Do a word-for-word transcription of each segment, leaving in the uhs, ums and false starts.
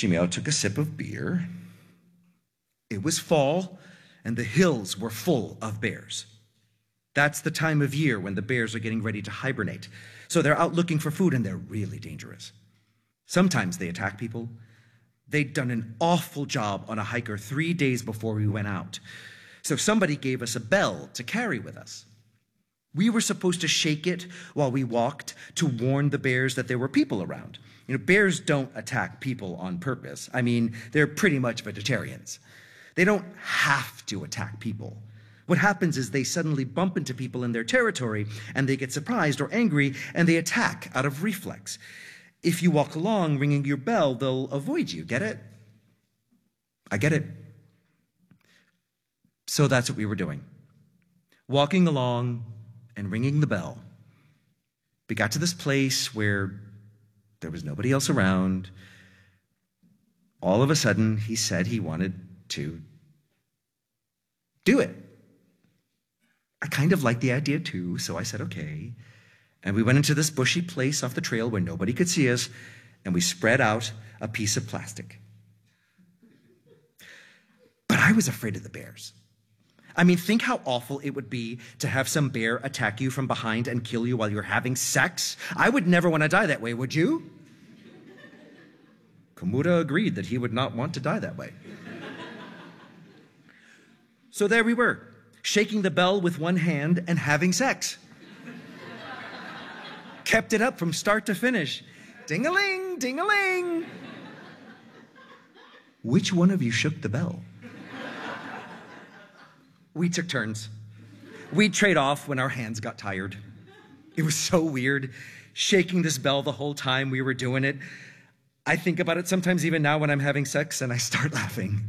Shimeo took a sip of beer. It was fall, and the hills were full of bears. That's the time of year when the bears are getting ready to hibernate. So they're out looking for food, and they're really dangerous. Sometimes they attack people. They'd done an awful job on a hiker three days before we went out. So somebody gave us a bell to carry with us. We were supposed to shake it while we walked to warn the bears that there were people around. You know, bears don't attack people on purpose. I mean, they're pretty much vegetarians. They don't have to attack people. What happens is they suddenly bump into people in their territory, and they get surprised or angry, and they attack out of reflex. If you walk along ringing your bell, they'll avoid you. Get it? I get it. So that's what we were doing. Walking along and ringing the bell. We got to this place where there was nobody else around. All of a sudden, he said he wanted to do it. I kind of liked the idea too, so I said, okay. And we went into this bushy place off the trail where nobody could see us, and we spread out a piece of plastic. But I was afraid of the bears. I mean, think how awful it would be to have some bear attack you from behind and kill you while you're having sex. I would never want to die that way, would you? Komura agreed that he would not want to die that way. So there we were, shaking the bell with one hand and having sex. Kept it up from start to finish. Ding-a-ling, ding-a-ling. Which one of you shook the bell? We took turns. We'd trade off when our hands got tired. It was so weird, shaking this bell the whole time we were doing it. I think about it sometimes even now when I'm having sex, and I start laughing.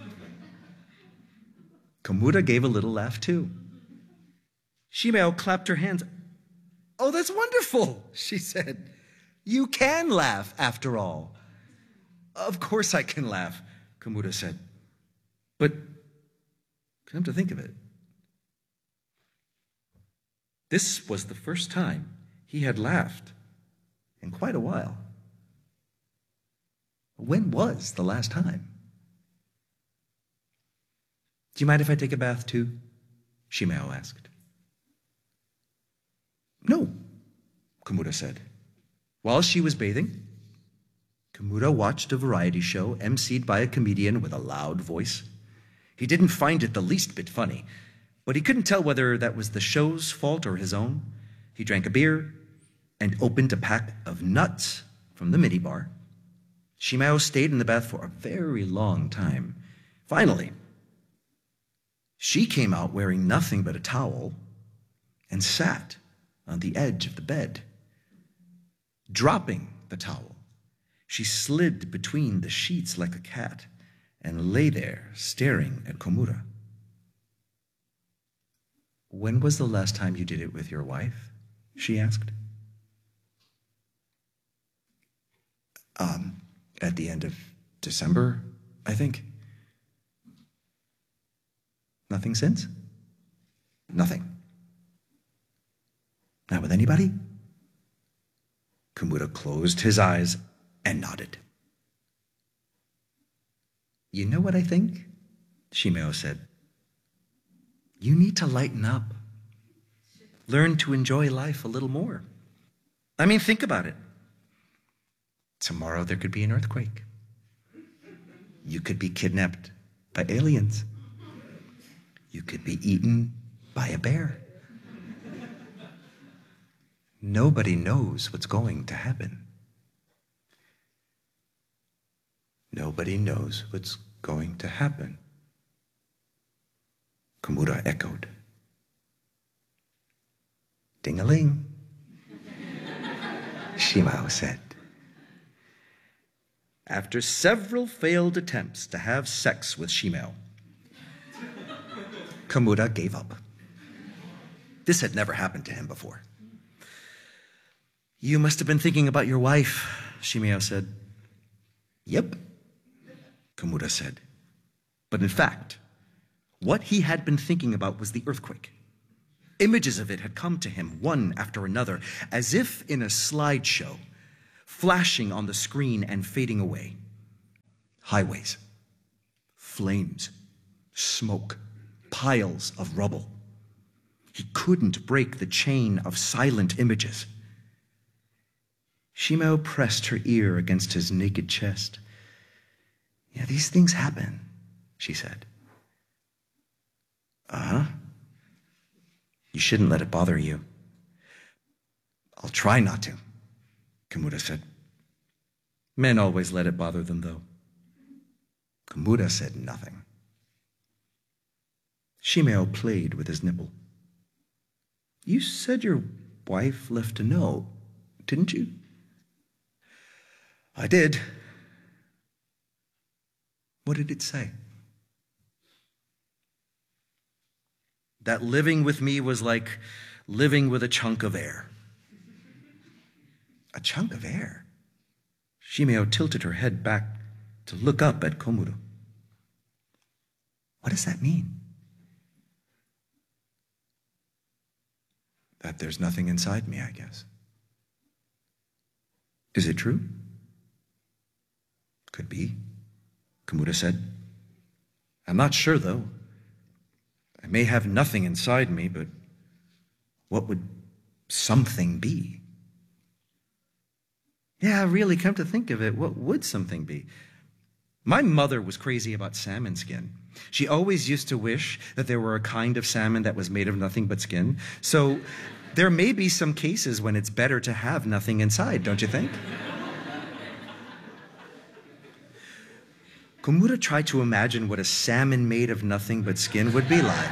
Komura gave a little laugh too. Shimeo clapped her hands. Oh, that's wonderful, she said. You can laugh after all. Of course I can laugh, Komura said. But come to think of it, this was the first time he had laughed in quite a while. When was the last time? Do you mind if I take a bath too? Shimeo asked. No, Komura said. While she was bathing, Komura watched a variety show emceed by a comedian with a loud voice. He didn't find it the least bit funny, but he couldn't tell whether that was the show's fault or his own. He drank a beer and opened a pack of nuts from the minibar. Shimeo stayed in the bath for a very long time. Finally, she came out wearing nothing but a towel and sat on the edge of the bed. Dropping the towel, she slid between the sheets like a cat and lay there staring at Komura. When was the last time you did it with your wife? She asked. Um, at the end of December, I think. Nothing since? Nothing. Not with anybody? Komura closed his eyes and nodded. You know what I think? Shimeo said. You need to lighten up. Learn to enjoy life a little more. I mean, think about it. Tomorrow there could be an earthquake. You could be kidnapped by aliens. You could be eaten by a bear. Nobody knows what's going to happen. Nobody knows what's going to happen, Komura echoed. Ding-a-ling, Shimeo said. After several failed attempts to have sex with Shimeo, Komura gave up. This had never happened to him before. You must have been thinking about your wife, Shimeo said. Yep, Komura said. But in fact, what he had been thinking about was the earthquake. Images of it had come to him one after another, as if in a slideshow, flashing on the screen and fading away. highways, flames, smoke, piles of rubble. He couldn't break the chain of silent images. Shimao pressed her ear against his naked chest. Yeah, these things happen, she said. Uh-huh. You shouldn't let it bother you. I'll try not to, Kimura said. Men always let it bother them, though. Kimura said nothing. Shimao played with his nipple. You said your wife left a note, didn't you? I did. What did it say? That living with me was like living with a chunk of air. A chunk of air? Shimao tilted her head back to look up at Komuro. What does that mean? That there's nothing inside me, I guess. Is it true? Could be, Komura said. I'm not sure, though. I may have nothing inside me, but what would something be? Yeah, really, come to think of it, what would something be? My mother was crazy about salmon skin. She always used to wish that there were a kind of salmon that was made of nothing but skin. So there may be some cases when it's better to have nothing inside, don't you think? Komura tried to imagine what a salmon made of nothing but skin would be like.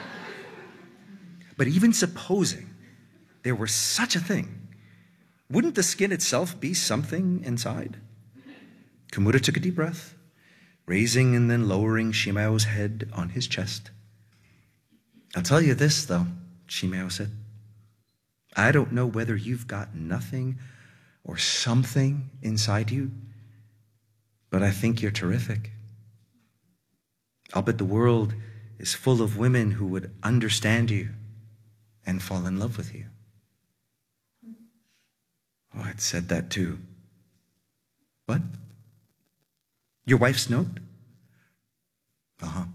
But even supposing there were such a thing, wouldn't the skin itself be something inside? Komura took a deep breath, raising and then lowering Shimao's head on his chest. I'll tell you this, though, Shimao said. I don't know whether you've got nothing or something inside you, but I think you're terrific. I'll bet the world is full of women who would understand you and fall in love with you. Oh, I'd said that too. What? Your wife's note? Uh-huh.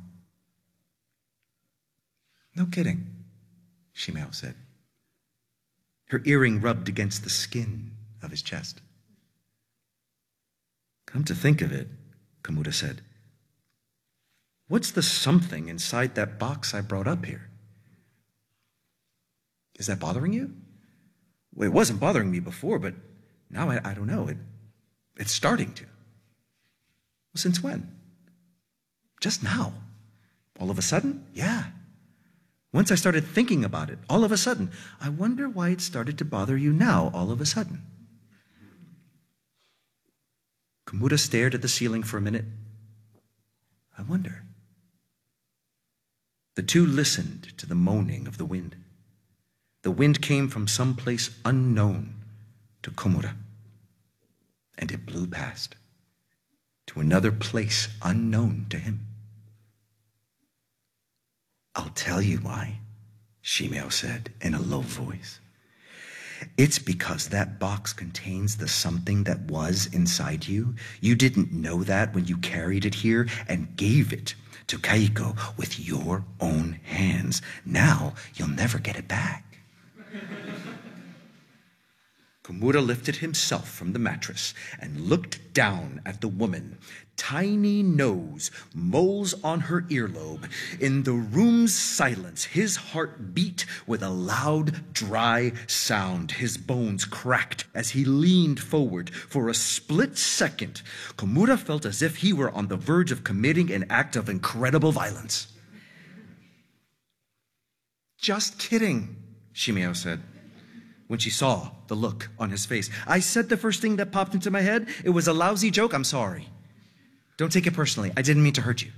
No kidding, Shimao said. Her earring rubbed against the skin of his chest. Come to think of it, Komura said, what's the something inside that box I brought up here? Is that bothering you? Well, it wasn't bothering me before, but now I, I don't know. It, it's starting to. Well, since when? Just now. All of a sudden? Yeah. Once I started thinking about it, all of a sudden. I wonder why it started to bother you now, all of a sudden. Komura stared at the ceiling for a minute. I wonder. The two listened to the moaning of the wind. The wind came from some place unknown to Komura, and it blew past to another place unknown to him. I'll tell you why, Shimao said in a low voice. It's because that box contains the something that was inside you. You didn't know that when you carried it here and gave it to Kaiko with your own hands. Now you'll never get it back. Komura lifted himself from the mattress and looked down at the woman. Tiny nose, moles on her earlobe. In the room's silence, his heart beat with a loud, dry sound. His bones cracked as he leaned forward. For a split second, Komura felt as if he were on the verge of committing an act of incredible violence. Just kidding, Shimao said, when she saw the look on his face. I said the first thing that popped into my head. It was a lousy joke. I'm sorry. Don't take it personally. I didn't mean to hurt you.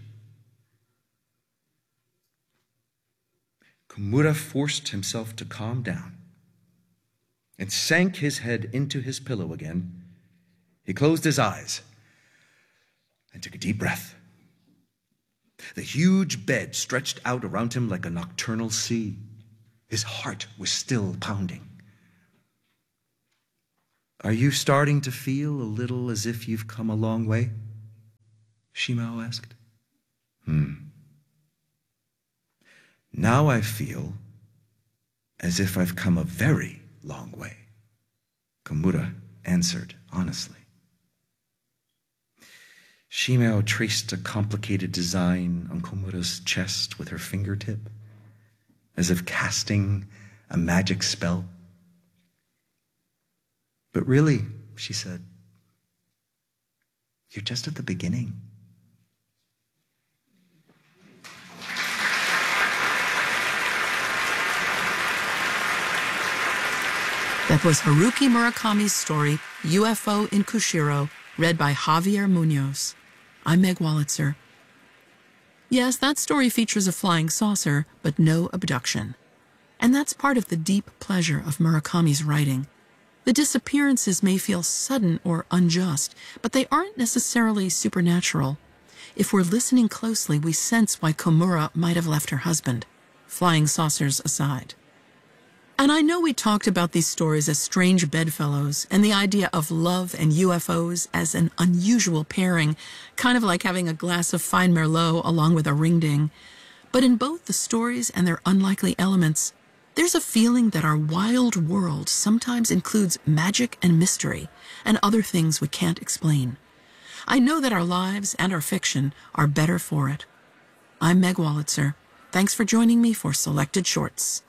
Komura forced himself to calm down and sank his head into his pillow again. He closed his eyes and took a deep breath. The huge bed stretched out around him like a nocturnal sea. His heart was still pounding. Are you starting to feel a little as if you've come a long way? Shimao asked. Hmm. Now I feel as if I've come a very long way, Komura answered honestly. Shimao traced a complicated design on Komura's chest with her fingertip, as if casting a magic spell. But really, she said, you're just at the beginning. That was Haruki Murakami's story, U F O in Kushiro, read by Javier Munoz. I'm Meg Wolitzer. Yes, that story features a flying saucer, but no abduction. And that's part of the deep pleasure of Murakami's writing. The disappearances may feel sudden or unjust, but they aren't necessarily supernatural. If we're listening closely, we sense why Komura might have left her husband, flying saucers aside. And I know we talked about these stories as strange bedfellows and the idea of love and U F Os as an unusual pairing, kind of like having a glass of fine Merlot along with a ring-ding. But in both the stories and their unlikely elements, there's a feeling that our wild world sometimes includes magic and mystery and other things we can't explain. I know that our lives and our fiction are better for it. I'm Meg Wolitzer. Thanks for joining me for Selected Shorts.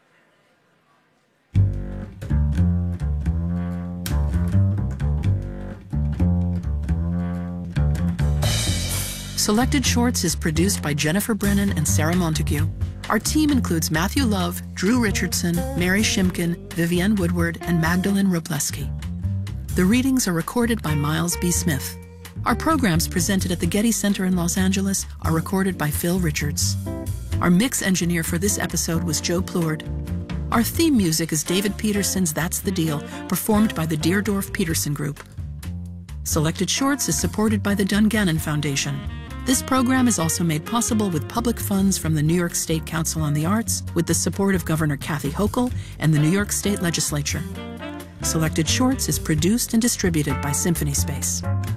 Selected Shorts is produced by Jennifer Brennan and Sarah Montague. Our team includes Matthew Love, Drew Richardson, Mary Shimkin, Vivienne Woodward, and Magdalene Robleski. The readings are recorded by Miles B. Smith. Our programs presented at the Getty Center in Los Angeles are recorded by Phil Richards. Our mix engineer for this episode was Joe Plourde. Our theme music is David Peterson's That's the Deal, performed by the Deerdorf Peterson Group. Selected Shorts is supported by the Dungannon Foundation. This program is also made possible with public funds from the New York State Council on the Arts, with the support of Governor Kathy Hochul and the New York State Legislature. Selected Shorts is produced and distributed by Symphony Space.